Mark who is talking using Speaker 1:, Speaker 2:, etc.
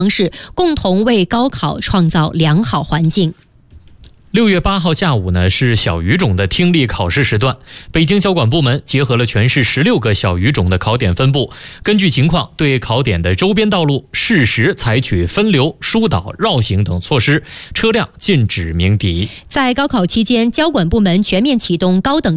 Speaker 1: 方式，共同为高考创造良好环境。
Speaker 2: 6月8号下午呢，是小语种的听力考试时段。北京交管部门结合了全市16个小语种的考点分布，根据情况对考点的周边道路适时采取分流、疏导、绕行等措施，车辆禁止鸣笛。
Speaker 1: 在高考期间，交管部门全面启动高等